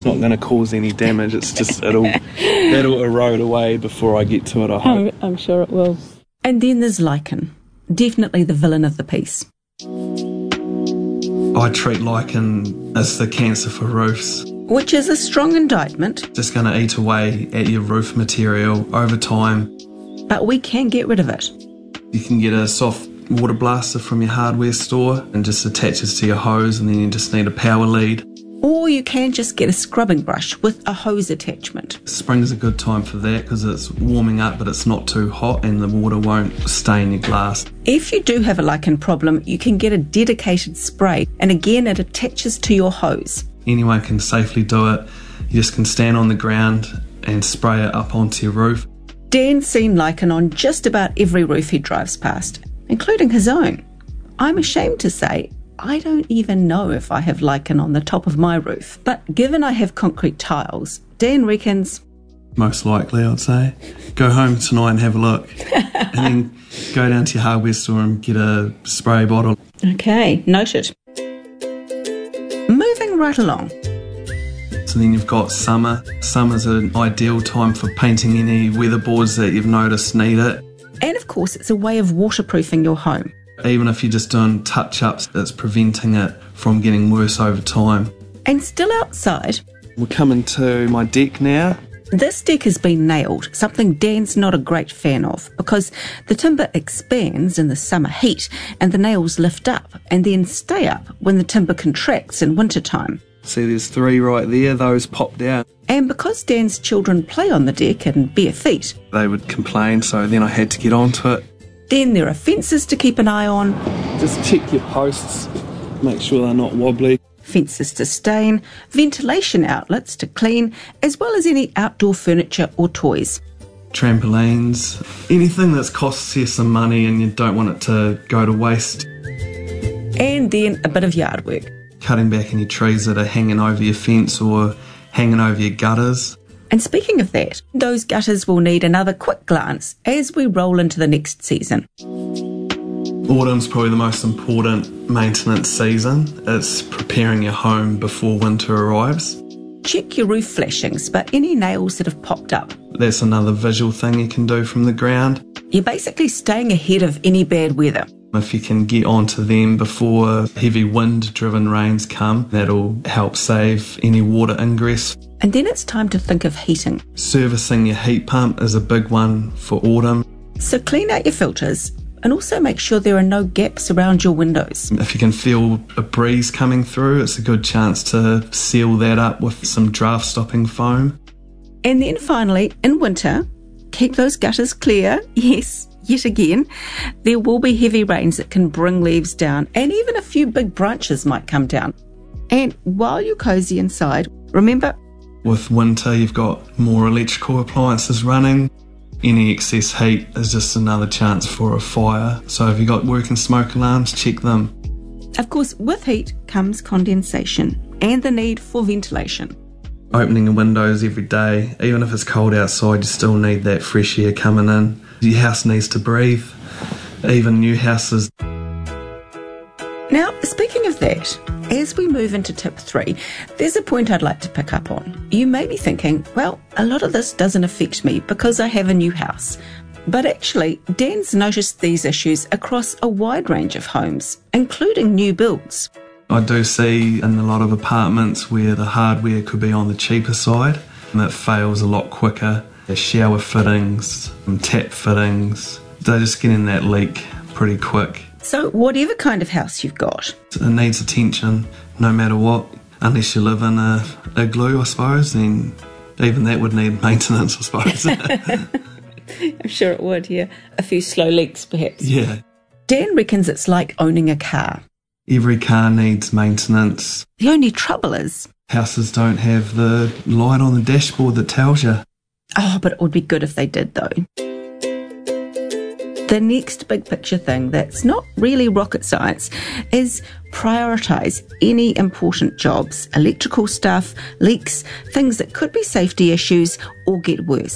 Not going to cause any damage. It's just that'll erode away before I get to it, I hope. I'm sure it will. And then there's lichen, definitely the villain of the piece. I treat lichen as the cancer for roofs. Which is a strong indictment. Just going to eat away at your roof material over time. But we can get rid of it. You can get a soft water blaster from your hardware store and just attaches to your hose, and then you just need a power lead. Or you can just get a scrubbing brush with a hose attachment. Spring's a good time for that because it's warming up but it's not too hot and the water won't stain your glass. If you do have a lichen problem, you can get a dedicated spray, and again it attaches to your hose. Anyone can safely do it. You just can stand on the ground and spray it up onto your roof. Dan's seen lichen on just about every roof he drives past, including his own. I'm ashamed to say I don't even know if I have lichen on the top of my roof. But given I have concrete tiles, Dan reckons... Most likely, I'd say. Go home tonight and have a look. And then go down to your hardware store and get a spray bottle. Okay, noted. Moving right along. So then you've got summer. Summer's an ideal time for painting any weatherboards that you've noticed need it. And of course, it's a way of waterproofing your home. Even if you're just doing touch-ups, it's preventing it from getting worse over time. And still outside... We're coming to my deck now. This deck has been nailed, something Dan's not a great fan of, because the timber expands in the summer heat and the nails lift up and then stay up when the timber contracts in wintertime. See, there's 3 right there, those popped out. And because Dan's children play on the deck in bare feet... They would complain, so then I had to get onto it. Then there are fences to keep an eye on. Just check your posts, make sure they're not wobbly. Fences to stain, ventilation outlets to clean, as well as any outdoor furniture or toys. Trampolines, anything that's costs you some money and you don't want it to go to waste. And then a bit of yard work. Cutting back any trees that are hanging over your fence or hanging over your gutters. And speaking of that, those gutters will need another quick glance as we roll into the next season. Autumn's probably the most important maintenance season. It's preparing your home before winter arrives. Check your roof flashings, but any nails that have popped up. That's another visual thing you can do from the ground. You're basically staying ahead of any bad weather. If you can get onto them before heavy wind-driven rains come, that'll help save any water ingress. And then it's time to think of heating. Servicing your heat pump is a big one for autumn. So clean out your filters and also make sure there are no gaps around your windows. If you can feel a breeze coming through, it's a good chance to seal that up with some draft-stopping foam. And then finally, in winter, keep those gutters clear. Yes, yet again, there will be heavy rains that can bring leaves down, and even a few big branches might come down. And while you're cosy inside, remember... With winter, you've got more electrical appliances running. Any excess heat is just another chance for a fire. So if you've got working smoke alarms, check them. Of course, with heat comes condensation and the need for ventilation. Opening the windows every day, even if it's cold outside, you still need that fresh air coming in. Your house needs to breathe, even new houses. Now, speaking of that, as we move into tip 3, there's a point I'd like to pick up on. You may be thinking, well, a lot of this doesn't affect me because I have a new house. But actually, Dan's noticed these issues across a wide range of homes, including new builds. I do see in a lot of apartments where the hardware could be on the cheaper side and it fails a lot quicker. The shower fittings, tap fittings, they're just getting that leak pretty quick. So whatever kind of house you've got, it needs attention no matter what. Unless you live in a igloo, I suppose, then even that would need maintenance, I suppose. I'm sure it would, yeah. A few slow leaks, perhaps. Yeah. Dan reckons it's like owning a car. Every car needs maintenance. The only trouble is... houses don't have the light on the dashboard that tells you. Oh, but it would be good if they did, though. The next big picture thing that's not really rocket science is prioritise any important jobs, electrical stuff, leaks, things that could be safety issues or get worse.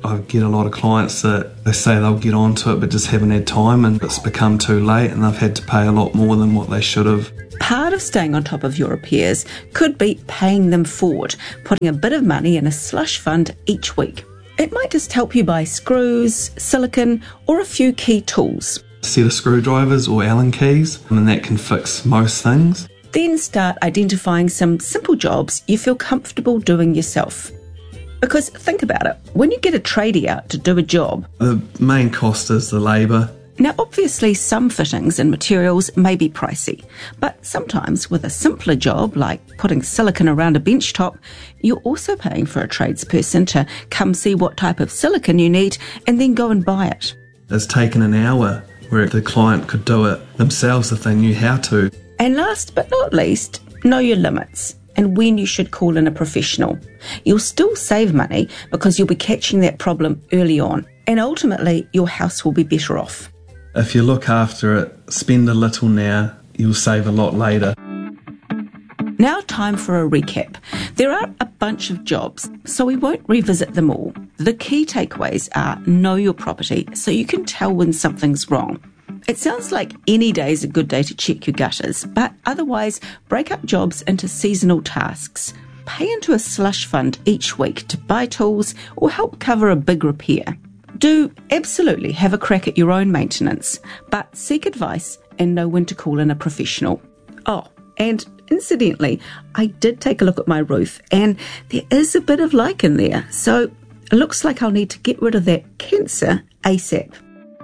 I get a lot of clients that they say they'll get onto it but just haven't had time, and it's become too late and they've had to pay a lot more than what they should have. Part of staying on top of your repairs could be paying them forward, putting a bit of money in a slush fund each week. It might just help you buy screws, silicone, or a few key tools. A set of screwdrivers or Allen keys, and that can fix most things. Then start identifying some simple jobs you feel comfortable doing yourself. Because think about it, when you get a tradie out to do a job, the main cost is the labour. Now obviously some fittings and materials may be pricey, but sometimes with a simpler job like putting silicone around a bench top, you're also paying for a tradesperson to come see what type of silicone you need and then go and buy it. It's taken an hour where the client could do it themselves if they knew how to. And last but not least, know your limits and when you should call in a professional. You'll still save money because you'll be catching that problem early on, and ultimately your house will be better off. If you look after it, spend a little now, you'll save a lot later. Now time for a recap. There are a bunch of jobs, so we won't revisit them all. The key takeaways are know your property so you can tell when something's wrong. It sounds like any day is a good day to check your gutters, but otherwise break up jobs into seasonal tasks. Pay into a slush fund each week to buy tools or help cover a big repair. Do absolutely have a crack at your own maintenance, but seek advice and know when to call in a professional. Oh, and incidentally, I did take a look at my roof and there is a bit of lichen there, so it looks like I'll need to get rid of that cancer ASAP.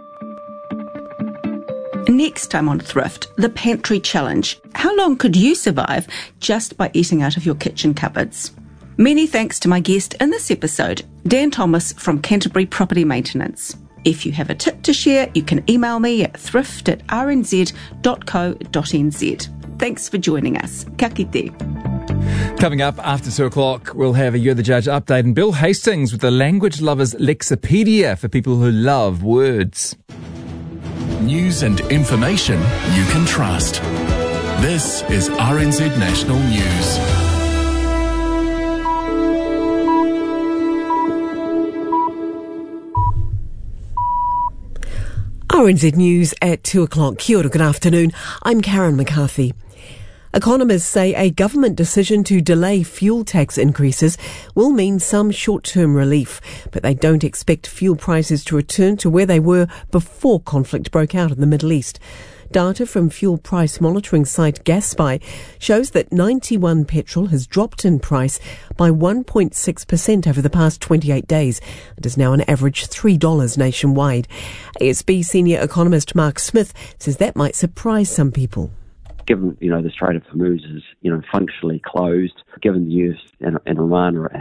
Next time on Thrift, the pantry challenge. How long could you survive just by eating out of your kitchen cupboards? Many thanks to my guest in this episode, Dan Thomas from Canterbury Property Maintenance. If you have a tip to share, you can email me at thrift@rnz.co.nz. Thanks for joining us. Ka kite. Coming up after 2 o'clock, we'll have a You're the Judge update, and Bill Hastings with the Language Lovers Lexipedia for people who love words. News and information you can trust. This is RNZ National News. RNZ News at 2 o'clock. Kia ora, good afternoon. I'm Karen McCarthy. Economists say a government decision to delay fuel tax increases will mean some short-term relief, but they don't expect fuel prices to return to where they were before conflict broke out in the Middle East. Data from fuel price monitoring site GasSpy shows that 91 petrol has dropped in price by 1.6% over the past 28 days. It is now an average $3 nationwide. ASB senior economist Mark Smith says that might surprise some people. Given, the Strait of Hormuz is, functionally closed, given the US and Iran are,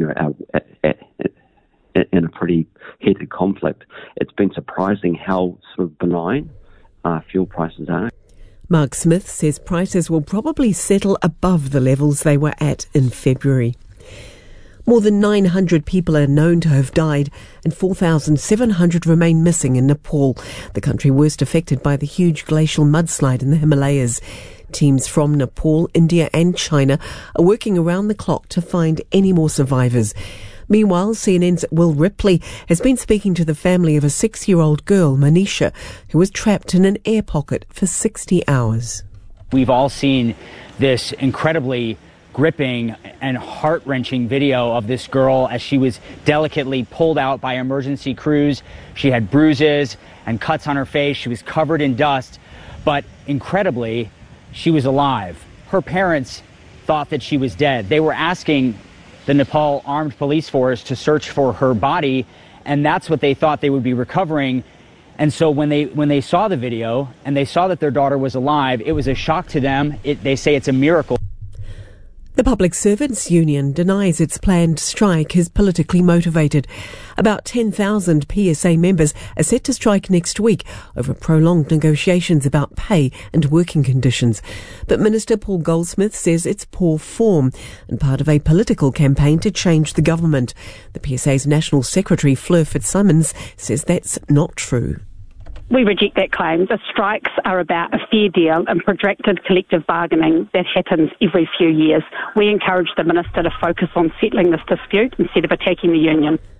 in a pretty heated conflict, it's been surprising how sort of benign fuel prices are. Mark Smith says prices will probably settle above the levels they were at in February. More than 900 people are known to have died and 4,700 remain missing in Nepal, the country worst affected by the huge glacial mudslide in the Himalayas. Teams from Nepal, India and China are working around the clock to find any more survivors. Meanwhile, CNN's Will Ripley has been speaking to the family of a 6-year-old girl, Manisha, who was trapped in an air pocket for 60 hours. We've all seen this incredibly gripping and heart-wrenching video of this girl as she was delicately pulled out by emergency crews. She had bruises and cuts on her face. She was covered in dust, but incredibly, she was alive. Her parents thought that she was dead. They were asking the Nepal Armed Police Force to search for her body, and that's what they thought they would be recovering. And so when they saw the video and they saw that their daughter was alive, it was a shock to them. They say it's a miracle. The Public Servants Union denies its planned strike is politically motivated. About 10,000 PSA members are set to strike next week over prolonged negotiations about pay and working conditions. But Minister Paul Goldsmith says it's poor form and part of a political campaign to change the government. The PSA's National Secretary Fleur Fitzsimmons says that's not true. We reject that claim. The strikes are about a fair deal and protracted collective bargaining that happens every few years. We encourage the Minister to focus on settling this dispute instead of attacking the union.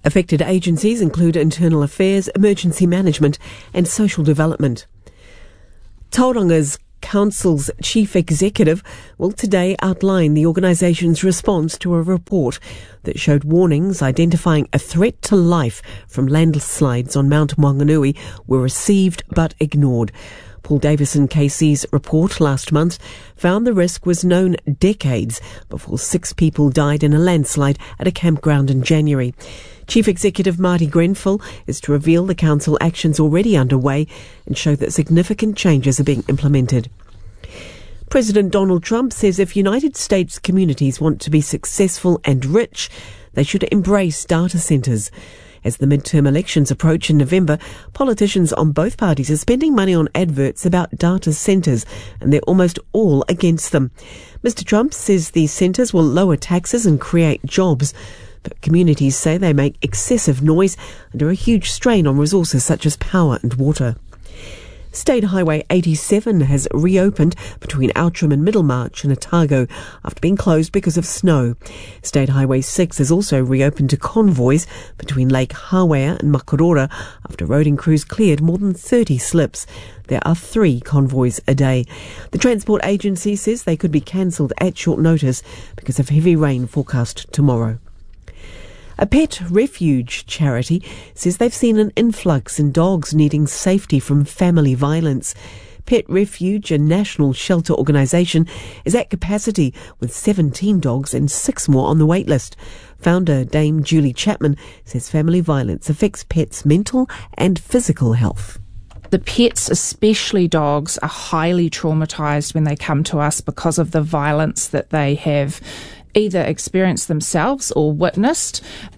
Affected agencies include Internal Affairs, Emergency Management and Social Development. Tauranga's Council's chief executive will today outline the organisation's response to a report that showed warnings identifying a threat to life from landslides on Mount Maunganui were received but ignored. Paul Davison KC's report last month found the risk was known decades before 6 people died in a landslide at a campground in January. Chief Executive Marty Grenfell is to reveal the council actions already underway and show that significant changes are being implemented. President Donald Trump says if United States communities want to be successful and rich, they should embrace data centres. As the midterm elections approach in November, politicians on both parties are spending money on adverts about data centres, and they're almost all against them. Mr. Trump says these centres will lower taxes and create jobs, but communities say they make excessive noise and are a huge strain on resources such as power and water. State Highway 87 has reopened between Outram and Middlemarch and Otago after being closed because of snow. State Highway 6 has also reopened to convoys between Lake Hawea and Makarora after roading crews cleared more than 30 slips. There are 3 convoys a day. The Transport Agency says they could be cancelled at short notice because of heavy rain forecast tomorrow. A pet refuge charity says they've seen an influx in dogs needing safety from family violence. Pet Refuge, a national shelter organisation, is at capacity with 17 dogs and 6 more on the wait list. Founder Dame Julie Chapman says family violence affects pets' mental and physical health. The pets, especially dogs, are highly traumatised when they come to us because of the violence that they have either experienced themselves or witnessed.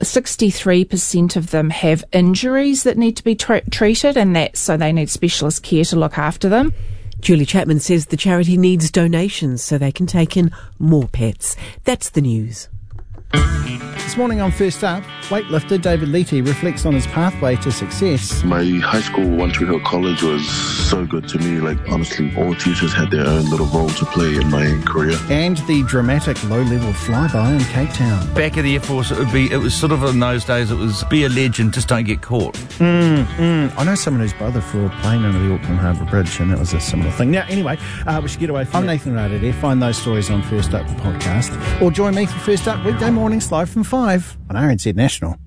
63% of them have injuries that need to be treated, and so they need specialist care to look after them. Julie Chapman says the charity needs donations so they can take in more pets. That's the news. This morning on First Up, weightlifter David Leety reflects on his pathway to success. My high school, One Tree Hill College, was so good to me. Honestly, all teachers had their own little role to play in my career. And the dramatic low-level flyby in Cape Town. Back at the Air Force, it was sort of in those days, it was be a legend, just don't get caught. I know someone whose brother flew a plane under the Auckland Harbour Bridge, and that was a similar thing. Now, anyway, we should get away from I'm Nathan Radadare. Find those stories on First Up, the podcast. Or join me for First Up weekday mornings live from 5 on RNZ National.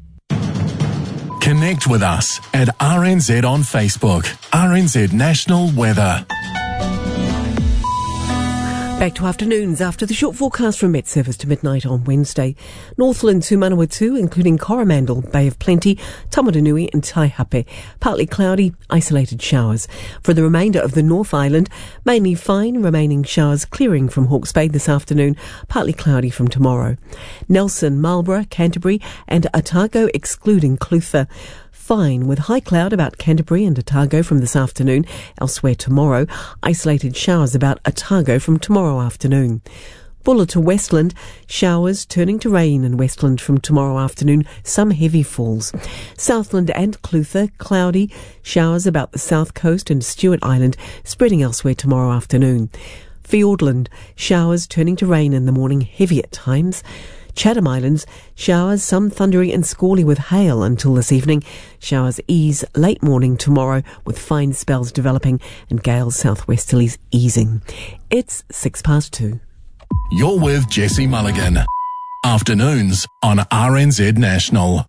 Connect with us at RNZ on Facebook. RNZ National Weather. Back to afternoons after the short forecast from Met Service to midnight on Wednesday. Northland to Manawatu, including Coromandel, Bay of Plenty, Tamaranui and Taihape. Partly cloudy, isolated showers. For the remainder of the North Island, mainly fine, remaining showers clearing from Hawke's Bay this afternoon, partly cloudy from tomorrow. Nelson, Marlborough, Canterbury and Otago excluding Clutha. Fine, with high cloud about Canterbury and Otago from this afternoon. Elsewhere tomorrow, isolated showers about Otago from tomorrow afternoon. Buller to Westland, showers turning to rain in Westland from tomorrow afternoon, some heavy falls. Southland and Clutha, cloudy, showers about the south coast and Stewart Island, spreading elsewhere tomorrow afternoon. Fiordland, showers turning to rain in the morning, heavy at times. Chatham Islands, showers, some thundery and squally with hail until this evening. Showers ease late morning tomorrow with fine spells developing and gales southwesterlies easing. It's 2:06. You're with Jesse Mulligan. Afternoons on RNZ National.